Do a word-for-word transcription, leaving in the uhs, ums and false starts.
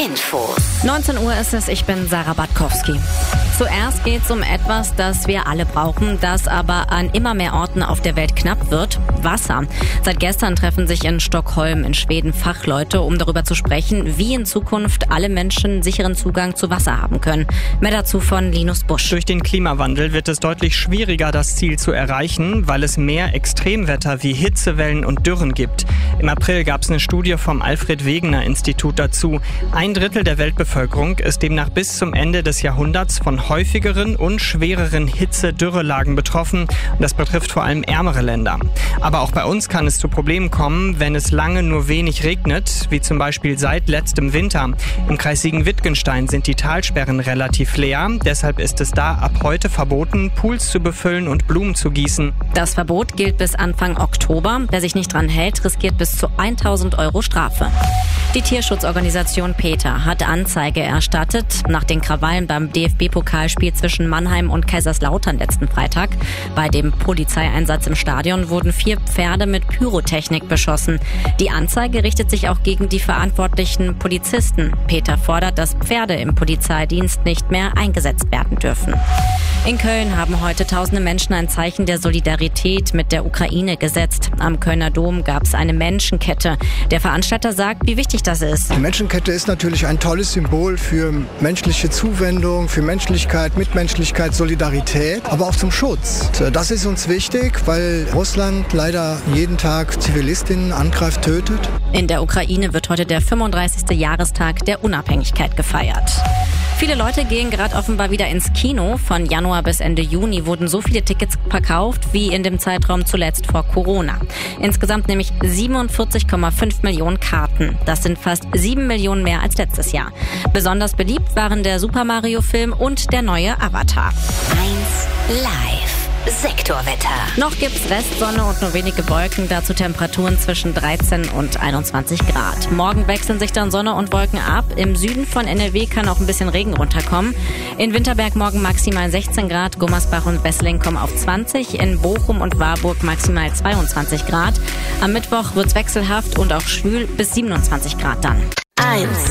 Infos. neunzehn Uhr ist es, ich bin Sarah Batkowski. Zuerst geht es um etwas, das wir alle brauchen, das aber an immer mehr Orten auf der Welt knapp wird: Wasser. Seit gestern treffen sich in Stockholm in Schweden Fachleute, um darüber zu sprechen, wie in Zukunft alle Menschen sicheren Zugang zu Wasser haben können. Mehr dazu von Linus Busch. Durch den Klimawandel wird es deutlich schwieriger, das Ziel zu erreichen, weil es mehr Extremwetter wie Hitzewellen und Dürren gibt. Im April gab es eine Studie vom Alfred-Wegener-Institut dazu. Ein Drittel der Weltbevölkerung ist demnach bis zum Ende des Jahrhunderts von häufigeren und schwereren Hitze-Dürrelagen betroffen. Und das betrifft vor allem ärmere Länder. Aber auch bei uns kann es zu Problemen kommen, wenn es lange nur wenig regnet, wie zum Beispiel seit letztem Winter. Im Kreis Siegen-Wittgenstein sind die Talsperren relativ leer. Deshalb ist es da ab heute verboten, Pools zu befüllen und Blumen zu gießen. Das Verbot gilt bis Anfang Oktober. Wer sich nicht dran hält, riskiert bis zu tausend Euro Strafe. Die Tierschutzorganisation PETA hat Anzeige erstattet nach den Krawallen beim D F B-Pokalspiel zwischen Mannheim und Kaiserslautern letzten Freitag. Bei dem Polizeieinsatz im Stadion wurden vier Pferde mit Pyrotechnik beschossen. Die Anzeige richtet sich auch gegen die verantwortlichen Polizisten. PETA fordert, dass Pferde im Polizeidienst nicht mehr eingesetzt werden dürfen. In Köln haben heute tausende Menschen ein Zeichen der Solidarität mit der Ukraine gesetzt. Am Kölner Dom gab es eine Menschenkette. Der Veranstalter sagt, wie wichtig das ist. Die Menschenkette ist natürlich ein tolles Symbol für menschliche Zuwendung, für Menschlichkeit, Mitmenschlichkeit, Solidarität, aber auch zum Schutz. Das ist uns wichtig, weil Russland leider jeden Tag Zivilistinnen angreift, tötet. In der Ukraine wird heute der fünfunddreißigste Jahrestag der Unabhängigkeit gefeiert. Viele Leute gehen gerade offenbar wieder ins Kino. Von Januar bis Ende Juni wurden so viele Tickets verkauft wie in dem Zeitraum zuletzt vor Corona. Insgesamt nämlich siebenundvierzig Komma fünf Millionen Karten. Das sind fast sieben Millionen mehr als letztes Jahr. Besonders beliebt waren der Super Mario-Film und der neue Avatar. eins Live. Sektorwetter. Noch gibt's Restsonne und nur wenige Wolken, dazu Temperaturen zwischen dreizehn und einundzwanzig Grad. Morgen wechseln sich dann Sonne und Wolken ab. Im Süden von N R W kann auch ein bisschen Regen runterkommen. In Winterberg morgen maximal sechzehn Grad, Gummersbach und Wesseling kommen auf zwanzig, in Bochum und Warburg maximal zweiundzwanzig Grad. Am Mittwoch wird's wechselhaft und auch schwül bis siebenundzwanzig Grad dann. eins